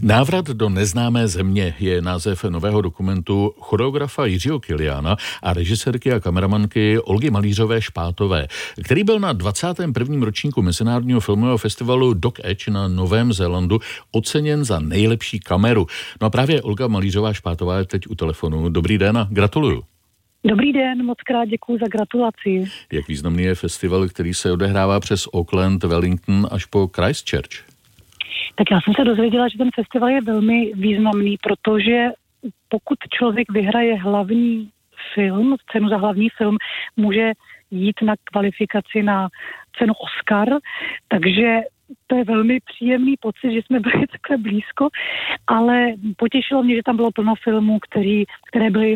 Návrat do neznámé země je název nového dokumentu choreografa Jiřího Kiliána a režisérky a kameramanky Olgy Malířové Špátové, který byl na 21. ročníku Mezinárodního filmového festivalu Doc Edge na Novém Zélandu oceněn za nejlepší kameru. No a právě Olga Malířová Špátová je teď u telefonu. Dobrý den a gratuluju. Dobrý den, moc krát děkuji za gratulaci. Jak významný je festival, který se odehrává přes Auckland, Wellington až po Christchurch? Tak já jsem se dozvěděla, že ten festival je velmi významný, protože pokud člověk vyhraje hlavní film, cenu za hlavní film, může jít na kvalifikaci na cenu Oscar, takže to je velmi příjemný pocit, že jsme byli takhle blízko, ale potěšilo mě, že tam bylo plno filmů, které byly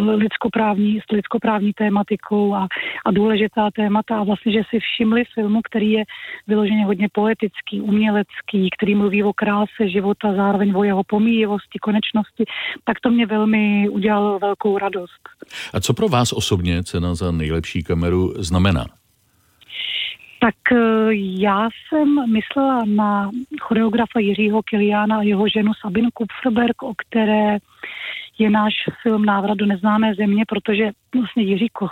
s lidskoprávní tématikou a důležitá témata a vlastně, že si všimli filmu, který je vyloženě hodně poetický, umělecký, který mluví o kráse života, zároveň o jeho pomíjivosti, konečnosti, tak to mě velmi udělalo velkou radost. A co pro vás osobně cena za nejlepší kameru znamená? Tak já jsem myslela na choreografa Jiřího Kiliána a jeho ženu Sabinu Kupferberg, o které je náš film Návrat do neznámé země, protože vlastně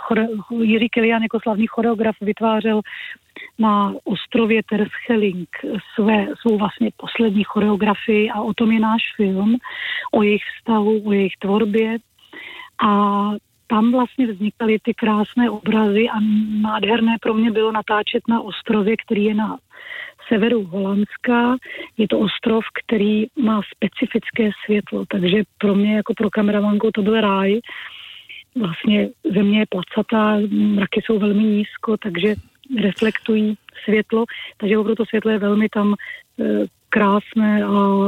Jiří Kilián jako slavný choreograf vytvářel na ostrově Terschelling svou vlastně poslední choreografii a o tom je náš film, o jejich vztahu, o jejich tvorbě a tam vlastně vznikaly ty krásné obrazy a nádherné pro mě bylo natáčet na ostrově, který je na severu Holandska. Je to ostrov, který má specifické světlo, takže pro mě jako pro kameramanku to byl ráj. Vlastně země je placatá, mraky jsou velmi nízko, takže reflektují světlo, takže opravdu to světlo je velmi tam krásné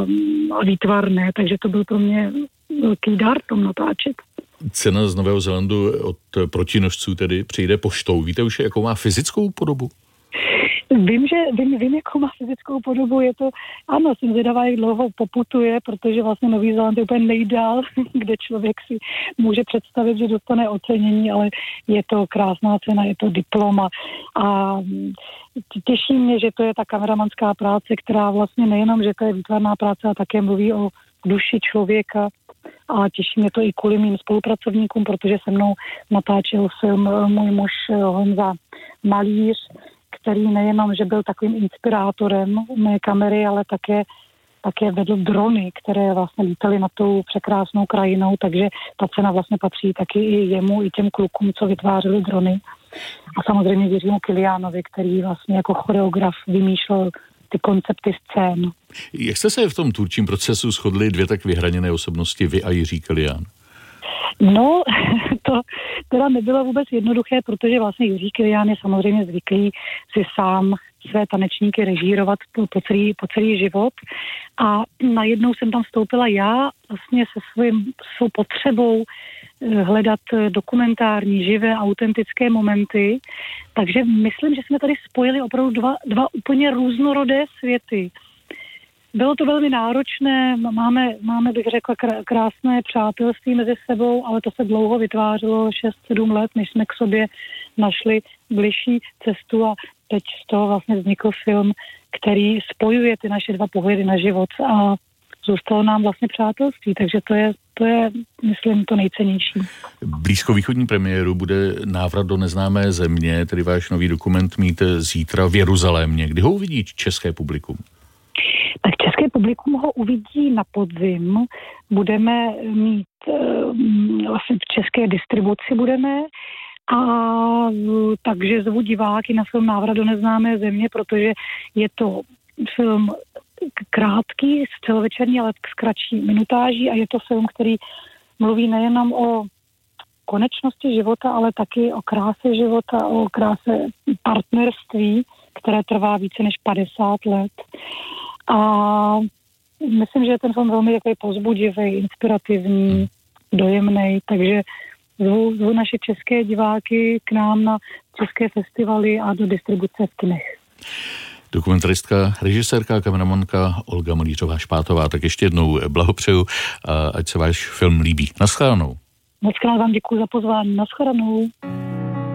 a výtvarné, takže to byl pro mě velký dar tom natáčet. Cena z Nového Zélandu od protinožců tedy přijde poštou. Víte už, jakou má fyzickou podobu? Vím, jakou má fyzickou podobu. Je to, ano, jsem zvědavá, jak dlouho poputuje, protože vlastně Nový Zéland je úplně nejdál, kde člověk si může představit, že dostane ocenění, ale je to krásná cena, je to diploma. A těší mě, že to je ta kameramanská práce, která vlastně nejenom, že to je výtvarná práce, a také mluví o duši člověka. A těší mě to i kvůli mým spolupracovníkům, protože se mnou natáčel film můj muž Honza Malíř, který nejenom, že byl takovým inspirátorem mé kamery, ale také vedl drony, které vlastně lítaly nad tou překrásnou krajinou, takže ta cena vlastně patří taky i jemu, i těm klukům, co vytvářeli drony. A samozřejmě Jiřímu Kiliánovi, který vlastně jako choreograf vymýšlel ty koncepty scén. Jak jste se v tom tvůrčím procesu shodli dvě tak vyhraněné osobnosti, vy a Jiří Kilián? No, to teda nebylo vůbec jednoduché, protože vlastně Jiří Kilián je samozřejmě zvyklý si sám své tanečníky režírovat po celý život a najednou jsem tam vstoupila já vlastně se svou potřebou hledat dokumentární, živé, autentické momenty. Takže myslím, že jsme tady spojili opravdu dva úplně různorodé světy. Bylo to velmi náročné, máme bych řekla, krásné přátelství mezi sebou, ale to se dlouho vytvářelo, 6-7 let, než jsme k sobě našli bližší cestu a teď z toho vlastně vznikl film, který spojuje ty naše dva pohledy na život a zůstalo nám vlastně přátelství, takže to je, myslím, to nejcennější. Blízkovýchodní premiéru bude Návrat do neznámé země, tedy váš nový dokument mít zítra v Jeruzalémě. Kdy ho uvidí české publikum? Tak české publikum ho uvidí na podzim. Budeme mít vlastně v české distribuci takže zvu diváky na film Návrat do neznámé země, protože je to film krátký, celovečerní, ale s kratší minutáží a je to film, který mluví nejenom o konečnosti života, ale taky o kráse života, o kráse partnerství, které trvá více než 50 let. A myslím, že je ten film velmi takový povzbudivý, inspirativní, dojemný, takže zvu naše české diváky k nám na české festivaly a do distribuce v kinech. Dokumentaristka, režisérka a kameramanka Olga Malířová Špátová. Tak ještě jednou blahopřeju a ať se váš film líbí. Naschledanou. Moc krát vám děkuji za pozvání. Naschledanou.